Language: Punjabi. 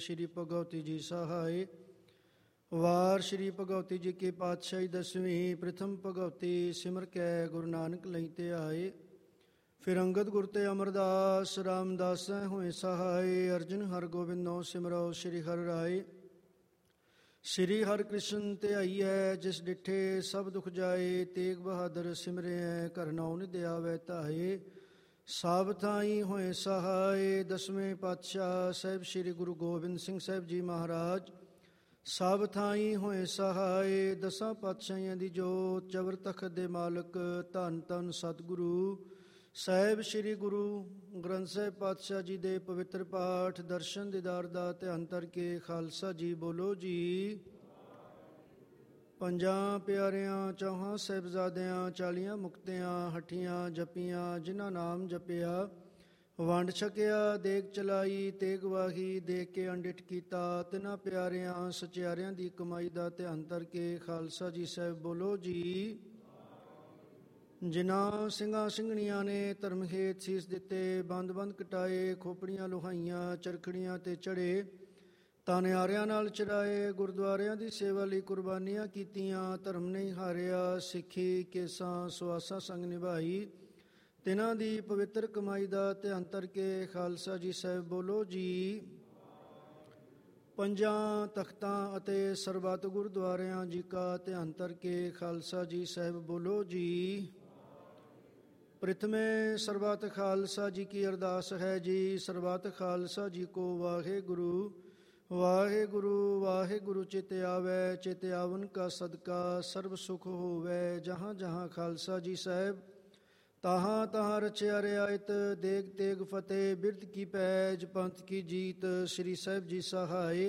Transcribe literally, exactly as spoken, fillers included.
ਸ਼੍ਰੀ ਭਗਵਤੀ ਜੀ ਸਹਾਇ। ਵਾਰ ਸ਼੍ਰੀ ਭਗਵਤੀ ਜੀ ਕੀ ਪਾਤਸ਼ਾਹੀ ਦਸਵੀਂ। ਪ੍ਰਥਮ ਭਗਵਤੀ ਸਿਮਰ ਕੈ ਗੁਰੂ ਨਾਨਕ ਲਈ ਤੇ ਆਏ। ਫਿਰ ਅੰਗਦ ਗੁਰ ਤੇ ਅਮਰਦਾਸ ਰਾਮਦਾਸ ਹੋਏ ਸਹਾਇ। ਅਰਜਨ ਹਰ ਗੋਬਿੰਦੋ ਸਿਮਰੋ ਸ਼੍ਰੀ ਹਰਿ ਰਾਏ। ਸ਼੍ਰੀ ਹਰਿ ਕ੍ਰਿਸ਼ਨ ਤੇ ਆਈਐ ਜਿਸ ਡਿਠੇ ਸਭ ਦੁਖ ਜਾਏ। ਤੇਗ ਬਹਾਦਰ ਸਿਮਰਿਐ ਘਰ ਨੌ ਨਿਧ ਆਵੈ ਧਾਏ। ਸਭ ਥਾਈ ਹੋਏ ਸਹਾਇ। ਦਸਵੇਂ ਪਾਤਸ਼ਾਹ ਸਾਹਿਬ ਸ਼੍ਰੀ ਗੁਰੂ ਗੋਬਿੰਦ ਸਿੰਘ ਸਾਹਿਬ ਜੀ ਮਹਾਰਾਜ ਸਭ ਥਾਈ ਹੋਏ ਸਹਾਇ। ਦਸਾਂ ਪਾਤਸ਼ਾਹੀਆਂ ਦੀ ਜੋਤ ਜਬਰ ਤਖਤ ਦੇ ਮਾਲਕ ਧੰਨ ਧੰਨ ਸਤਿਗੁਰੂ ਸਾਹਿਬ ਸ਼੍ਰੀ ਗੁਰੂ ਗ੍ਰੰਥ ਸਾਹਿਬ ਪਾਤਸ਼ਾਹ ਜੀ ਦੇ ਪਵਿੱਤਰ ਪਾਠ ਦਰਸ਼ਨ ਦੀਦਾਰ ਦਾ ਧਿਆਨ ਧਰ ਕੇ ਖਾਲਸਾ ਜੀ ਬੋਲੋ ਜੀ। ਪੰਜਾਂ ਪਿਆਰਿਆਂ ਚੌਹਾਂ ਸਾਹਿਬਜ਼ਾਦਿਆਂ ਚਾਲੀਆਂ ਮੁਕਤਿਆਂ ਹੱਠੀਆਂ ਜਪੀਆਂ ਜਿਨ੍ਹਾਂ ਨਾਮ ਜਪਿਆ ਵੰਡ ਛਕਿਆ ਦੇਗ ਚਲਾਈ ਤੇਗ ਵਾਹੀ ਦੇਖ ਕੇ ਅੰਡਿਠ ਕੀਤਾ। ਤਿੰਨਾਂ ਪਿਆਰਿਆਂ ਸਚਿਆਰਿਆਂ ਦੀ ਕਮਾਈ ਦਾ ਧਿਆਨ ਧਰ ਕੇ ਖਾਲਸਾ ਜੀ ਸਾਹਿਬ ਬੋਲੋ ਜੀ। ਜਿਨ੍ਹਾਂ ਸਿੰਘਾਂ ਸਿੰਘਣੀਆਂ ਨੇ ਧਰਮ ਹੇਤ ਸੀਸ ਦਿੱਤੇ ਬੰਦ ਬੰਦ ਕਟਾਏ ਖੋਪੜੀਆਂ ਲੁਹਾਈਆਂ ਚਰਖੜੀਆਂ ਤੇ ਚੜੇ ਤਾਨਿਆਰਿਆਂ ਨਾਲ ਚੜਾਏ ਗੁਰਦੁਆਰਿਆਂ ਦੀ ਸੇਵਾ ਲਈ ਕੁਰਬਾਨੀਆਂ ਕੀਤੀਆਂ ਧਰਮ ਨਹੀਂ ਹਾਰਿਆ ਸਿੱਖੀ ਕੇਸਾਂ ਸੁਆਸਾ ਸੰਗ ਨਿਭਾਈ। ਤਿਨਾਂ ਦੀ ਪਵਿੱਤਰ ਕਮਾਈ ਦਾ ਧਿਆਨ ਧਰ ਕੇ ਖਾਲਸਾ ਜੀ ਸਾਹਿਬ ਬੋਲੋ ਜੀ। ਪੰਜਾਂ ਤਖਤਾਂ ਅਤੇ ਸਰਬੱਤ ਗੁਰਦੁਆਰਿਆਂ ਜੀ ਕਾ ਧਿਆਨ ਧਰ ਕੇ ਖਾਲਸਾ ਜੀ ਸਾਹਿਬ ਬੋਲੋ ਜੀ। ਪ੍ਰਥਮੇ ਸਰਬੱਤ ਖਾਲਸਾ ਜੀ ਕੀ ਅਰਦਾਸ ਹੈ ਜੀ। ਸਰਬੱਤ ਖਾਲਸਾ ਜੀ ਕੋ ਵਾਹਿਗੁਰੂ ਵਾਹਿਗੁਰੂ ਵਾਹਿਗੁਰੂ ਚਿਤ ਆਵੈ ਚਿਤ ਆਵਨ ਕਾ ਸਦਕਾ ਸਰਬ ਸੁਖ ਹੋਵੈ। ਜਹਾਂ ਜਹਾਂ ਖਾਲਸਾ ਜੀ ਸਾਹਿਬ ਤਾਹਾਂ ਤਾਹਾਂ ਰਚਿਆ ਰਿਆਇਤ ਦੇਗ ਤੇਗ ਫਤਿਹ ਬਿਰਧ ਕੀ ਪੈਜ ਪੰਥ ਕੀ ਜੀਤ। ਸ੍ਰੀ ਸਾਹਿਬ ਜੀ ਸਹਾਇ।